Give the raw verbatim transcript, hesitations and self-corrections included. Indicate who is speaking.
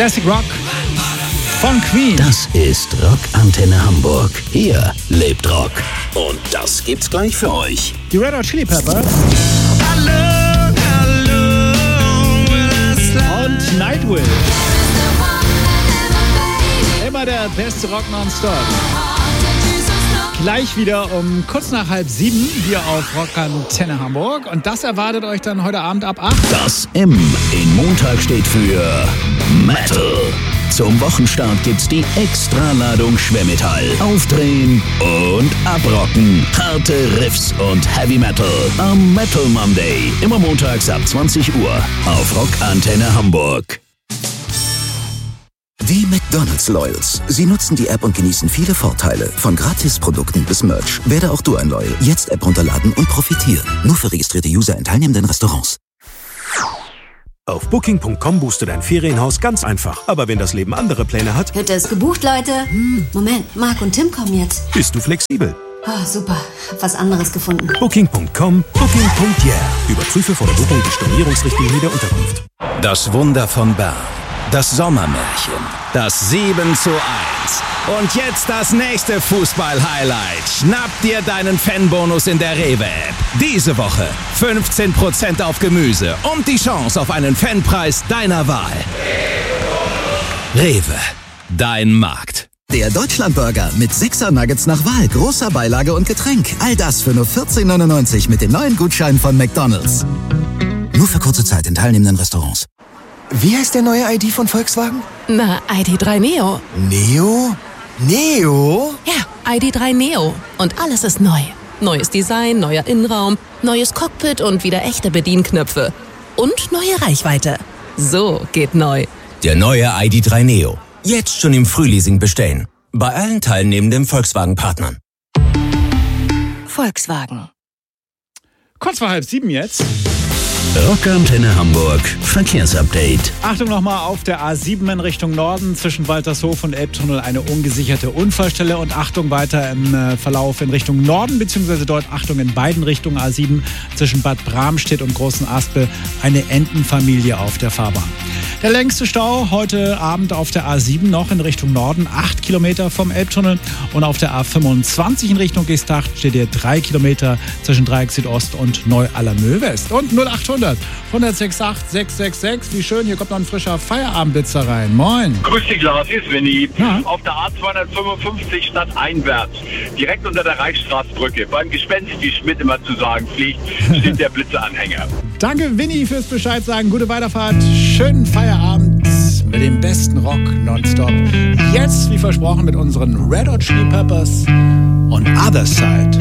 Speaker 1: Classic Rock von Queen.
Speaker 2: Das ist Rockantenne Hamburg. Hier lebt Rock. Und das gibt's gleich für euch.
Speaker 1: Die Red Hot Chili Peppers. Und Nightwish. Immer der beste Rock nonstop. Gleich wieder um kurz nach halb sieben hier auf Rockantenne Hamburg. Und das erwartet euch dann heute Abend ab acht.
Speaker 2: Das M in Montag steht für Metal. Zum Wochenstart gibt's die Extraladung Schwermetall. Aufdrehen und abrocken. Harte Riffs und Heavy Metal am Metal Monday. Immer montags ab zwanzig Uhr auf Rockantenne Hamburg.
Speaker 3: Die McDonald's Loyals. Sie nutzen die App und genießen viele Vorteile. Von Gratisprodukten bis Merch. Werde auch du ein Loyal. Jetzt App runterladen und profitieren. Nur für registrierte User in teilnehmenden Restaurants.
Speaker 4: Auf Booking Punkt com buchst du dein Ferienhaus ganz einfach. Aber wenn das Leben andere Pläne hat,
Speaker 5: Hütte ist gebucht, Leute. Hm, Moment, Marc und Tim kommen jetzt.
Speaker 4: bist du flexibel.
Speaker 5: Oh, super, hab was anderes gefunden.
Speaker 4: Booking Punkt com, Booking Punkt yeah. Überprüfe vor der Buchung die Stornierungsrichtlinie der Unterkunft.
Speaker 6: Das Wunder von Bern. Das Sommermärchen. Das sieben zu eins. Und jetzt das nächste Fußball-Highlight. Schnapp dir deinen Fanbonus in der Rewe-App. Diese Woche fünfzehn Prozent auf Gemüse und die Chance auf einen Fanpreis deiner Wahl. Rewe. Dein Markt.
Speaker 3: Der Deutschlandburger mit sechser Nuggets nach Wahl, großer Beilage und Getränk. All das für nur vierzehn neunundneunzig mit dem neuen Gutschein von McDonald's. Nur für kurze Zeit in teilnehmenden Restaurants.
Speaker 7: Wie heißt der neue I D von Volkswagen?
Speaker 8: Na, I D drei Neo.
Speaker 7: Neo? Neo?
Speaker 8: Ja, I D drei Neo. Und alles ist neu. Neues Design, neuer Innenraum, neues Cockpit und wieder echte Bedienknöpfe. Und neue Reichweite. So geht neu.
Speaker 9: Der neue I D drei Neo. Jetzt schon im Frühleasing bestellen. Bei allen teilnehmenden Volkswagen-Partnern.
Speaker 8: Volkswagen.
Speaker 1: Kurz vor halb sieben jetzt.
Speaker 2: Rockantenne Hamburg Verkehrsupdate.
Speaker 1: Achtung nochmal auf der A sieben in Richtung Norden zwischen Waltershof und Elbtunnel eine ungesicherte Unfallstelle und Achtung weiter im äh, Verlauf in Richtung Norden beziehungsweise dort Achtung in beiden Richtungen A sieben zwischen Bad Bramstedt und Großen Aspel eine Entenfamilie auf der Fahrbahn. Der längste Stau heute Abend auf der A sieben noch in Richtung Norden, acht Kilometer vom Elbtunnel und auf der A fünfundzwanzig in Richtung Geesthacht steht ihr drei Kilometer zwischen Dreieck Südost und Neu-Allermöh West. Und null achthundert eins null sechs acht sechs sechs sechs, wie schön, hier kommt noch ein frischer Feierabendblitzer rein. Moin.
Speaker 10: Grüß dich, Lars, hier ist Winnie.
Speaker 1: Ja.
Speaker 10: Auf der A zweihundertfünfundfünfzig stadteinwärts, direkt unter der Reichsstraßbrücke, beim Gespenst, wie Schmidt immer zu sagen pflegt, steht der Blitzeanhänger.
Speaker 1: Danke, Winnie, fürs Bescheid sagen. Gute Weiterfahrt, schönen Feierabend mit dem besten Rock nonstop. Jetzt, wie versprochen, mit unseren Red Hot Chili Peppers und Other Side.